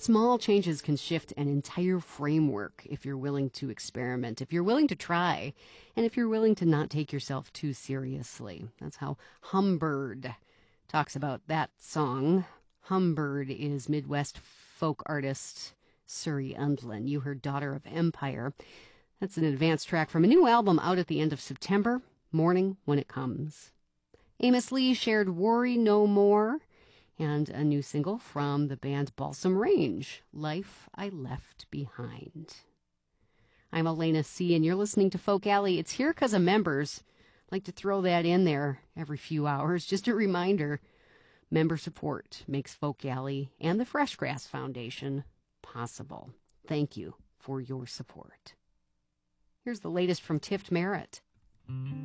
Small changes can shift an entire framework if you're willing to experiment, if you're willing to try, and if you're willing to not take yourself too seriously. That's how Humbird talks about that song. Humbird is Midwest folk artist Surrey Undlin. You heard Daughter of Empire. That's an advanced track from a new album out at the end of September, Morning When It Comes. Amos Lee shared Worry No More, and a new single from the band Balsam Range, Life I Left Behind. I'm Elena C., and you're listening to Folk Alley. It's here because of members. I'd like to throw that in there every few hours. Just a reminder, member support makes Folk Alley and the Fresh Grass Foundation possible. Thank you for your support. Here's the latest from Tift Merritt.